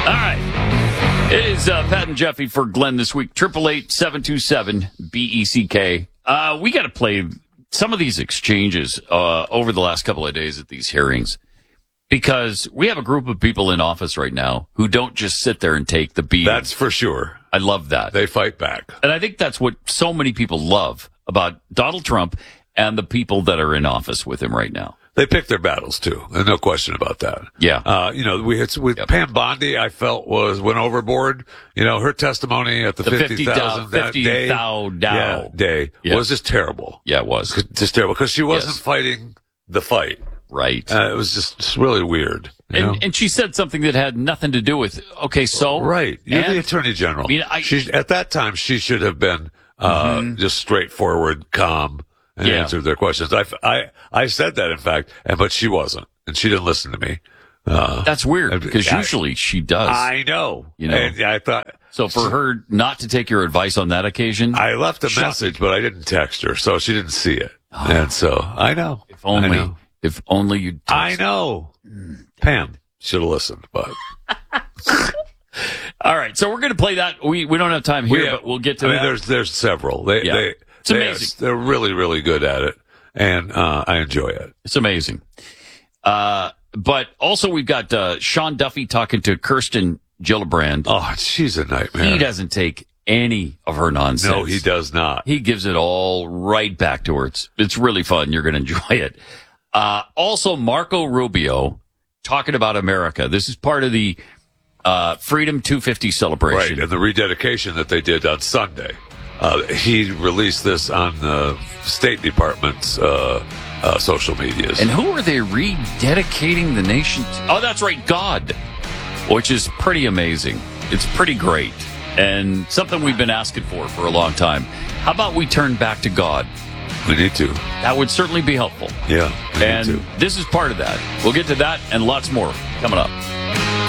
All right. It is Pat and Jeffy for Glenn this week. 888-727-BECK. We got to play some of these exchanges over the last couple of days at these hearings, because we have a group of people in office right now who don't just sit there and take the beating. That's for sure. I love that. They fight back. And I think that's what so many people love about Donald Trump and the people that are in office with him right now. They pick their battles too. There's no question about that. Yeah. We had with Pam Bondi, I felt went overboard. Her testimony at the 50,000 day was just terrible. Yeah, it was just terrible because she wasn't fighting the fight. Right. It was just really weird. And she said something that had nothing to do with, Right. You're the Attorney General. I mean, at that time, she should have been just straightforward, calm, and answered their questions. I said that, in fact, but she wasn't, and she didn't listen to me. That's weird, because usually she does. I know. And I thought... So for her not to take your advice on that occasion... I left a message, but I didn't text her, so she didn't see it. And so, I know. If only you'd text. I know. Pam should have listened, but... All right, so we're going to play that. We don't have time here, but we'll get to that. There's several. It's amazing. They're really, really good at it, and I enjoy it. It's amazing. But also we've got Sean Duffy talking to Kirsten Gillibrand. Oh, she's a nightmare. He doesn't take any of her nonsense. No, he does not. He gives it all right back to her. It's really fun. You're going to enjoy it. Also, Marco Rubio talking about America. This is part of the Freedom 250 celebration. Right, and the rededication that they did on Sunday. He released this on the State Department's social medias. And who are they rededicating the nation to? Oh, that's right, God, which is pretty amazing. It's pretty great, and something we've been asking for a long time. How about we turn back to God? We need to. That would certainly be helpful. Yeah, and this is part of that. We'll get to that and lots more coming up.